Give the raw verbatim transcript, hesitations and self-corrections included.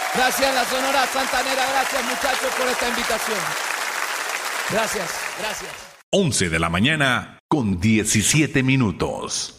Gracias, la Sonora Santanera. Gracias, muchachos, por esta invitación. Gracias, gracias. once de la mañana con diecisiete minutos.